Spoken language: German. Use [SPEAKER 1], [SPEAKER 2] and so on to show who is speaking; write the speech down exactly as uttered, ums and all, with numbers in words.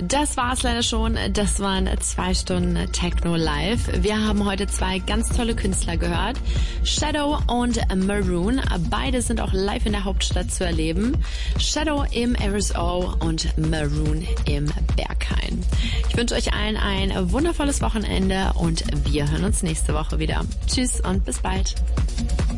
[SPEAKER 1] Das war's leider schon. Das waren zwei Stunden Techno live. Wir haben heute zwei ganz tolle Künstler gehört. Shadow und Maroon. Beide sind auch live in der Hauptstadt zu erleben. Shadow im R S O und Maroon im Berghain. Ich wünsche euch allen ein wundervolles Wochenende und wir hören uns nächste Woche wieder. Tschüss und bis bald.